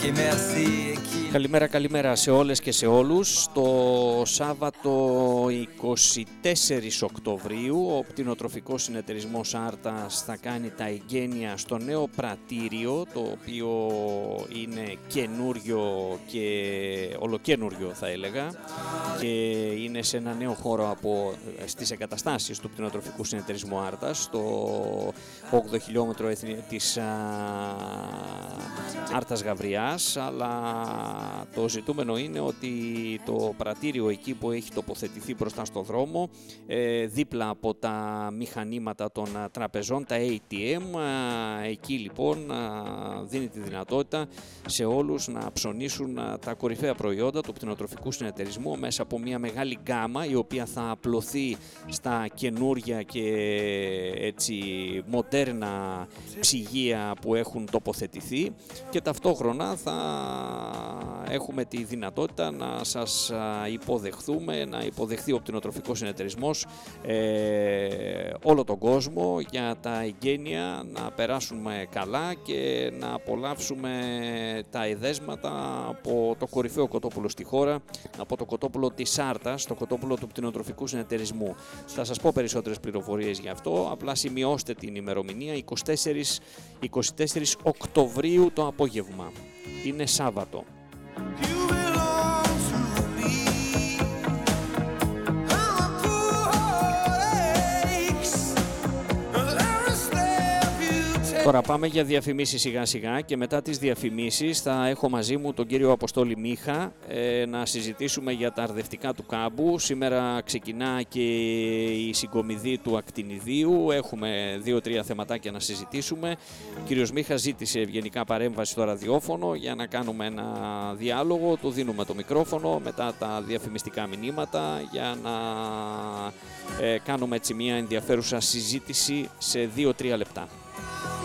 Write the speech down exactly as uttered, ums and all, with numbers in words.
Καλημέρα, καλημέρα σε όλες και σε όλους. Το Σάββατο είκοσι τέσσερις Οκτωβρίου ο Πτηνοτροφικός Συνεταιρισμός Άρτας θα κάνει τα εγγένεια στο νέο πρατήριο, το οποίο είναι καινούριο και ολοκένουριο θα έλεγα, και είναι σε ένα νέο χώρο από, στις εγκαταστάσεις του Πτηνοτροφικού Συνεταιρισμού Άρτας, στο όγδοο χιλιόμετρο της Άρτας Γαβριάς, αλλά το ζητούμενο είναι ότι το πρατήριο εκεί που έχει τοποθετηθεί μπροστά στο δρόμο, ε, δίπλα από τα μηχανήματα των τραπεζών, τα έι τι εμ, εκεί λοιπόν δίνει τη δυνατότητα σε όλους να ψωνίσουν τα κορυφαία προϊόντα του Πτηνοτροφικού Συνεταιρισμού μέσα από μια μεγάλη γκάμα, η οποία θα απλωθεί στα καινούρια και έτσι μοντέρνα ψυγεία που έχουν τοποθετηθεί, και ταυτόχρονα θα έχουμε τη δυνατότητα να σας υποδεχθούμε, να υποδεχθεί ο Πτηνοτροφικός Συνεταιρισμός ε, όλο τον κόσμο για τα εγγένεια, να περάσουμε καλά και να απολαύσουμε τα εδέσματα από το κορυφαίο κοτόπουλο στη χώρα, από το κοτόπουλο της Άρτας, το κοτόπουλο του Πτηνοτροφικού Συνεταιρισμού. Θα σας πω περισσότερες πληροφορίες γι' αυτό, απλά σημειώστε την ημερομηνία, είκοσι τέσσερις Οκτωβρίου το απόγευμα. Είναι Σάββατο. Τώρα πάμε για διαφημίσεις σιγά σιγά, και μετά τις διαφημίσεις θα έχω μαζί μου τον κύριο Αποστόλη Μίχα ε, να συζητήσουμε για τα αρδευτικά του κάμπου. Σήμερα ξεκινά και η συγκομιδή του ακτινιδίου, έχουμε δύο-τρία θεματάκια να συζητήσουμε. Ο κύριος Μίχα ζήτησε ευγενικά παρέμβαση στο ραδιόφωνο για να κάνουμε ένα διάλογο, του δίνουμε το μικρόφωνο μετά τα διαφημιστικά μηνύματα για να ε, κάνουμε έτσι μια ενδιαφέρουσα συζήτηση σε δύο-τρία λεπτά.